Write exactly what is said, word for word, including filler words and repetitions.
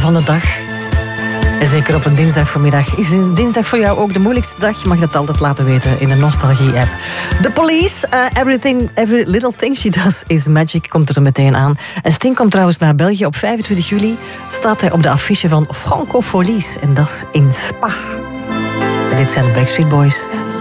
van de dag. En zeker op een dinsdagvoormiddag. Is een dinsdag voor jou ook de moeilijkste dag? Je mag dat altijd laten weten in de Nostalgie-app. The Police, uh, everything, every little thing she does is magic, komt er meteen aan. En Sting komt trouwens naar België. Op vijfentwintig juli staat hij op de affiche van Francofolies. En dat is in Spa. En dit zijn de Backstreet Boys.